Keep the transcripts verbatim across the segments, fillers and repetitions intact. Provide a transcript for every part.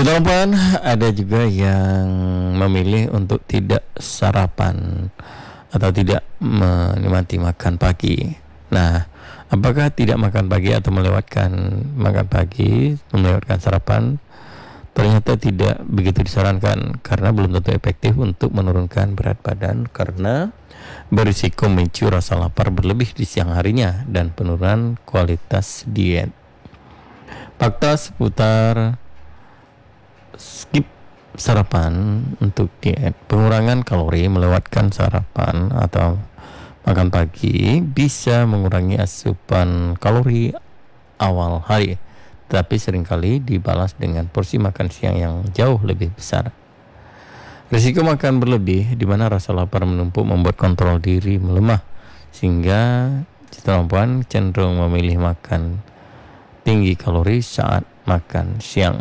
Sedangkan ada juga yang memilih untuk tidak sarapan atau tidak menikmati makan pagi. Nah, apakah tidak makan pagi atau melewatkan makan pagi, melewatkan sarapan, ternyata tidak begitu disarankan karena belum tentu efektif untuk menurunkan berat badan karena berisiko memicu rasa lapar berlebih di siang harinya dan penurunan kualitas diet. Fakta seputar skip sarapan untuk diet, pengurangan kalori melewatkan sarapan atau makan pagi bisa mengurangi asupan kalori awal hari, tapi seringkali dibalas dengan porsi makan siang yang jauh lebih besar. Risiko makan berlebih di mana rasa lapar menumpuk membuat kontrol diri melemah sehingga perempuan cenderung memilih makan tinggi kalori saat makan siang.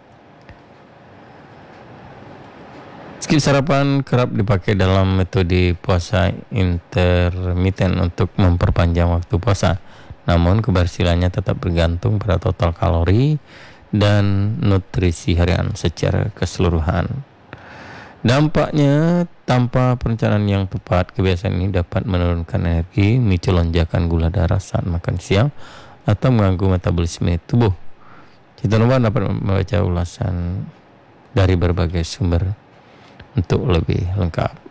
Skip sarapan kerap dipakai dalam metode puasa intermittent untuk memperpanjang waktu puasa. Namun keberhasilannya tetap bergantung pada total kalori dan nutrisi harian secara keseluruhan. Dampaknya, tanpa perencanaan yang tepat, kebiasaan ini dapat menurunkan energi, memicu lonjakan gula darah saat makan siang, atau mengganggu metabolisme tubuh. Kita lupa dapat membaca ulasan dari berbagai sumber untuk lebih lengkap.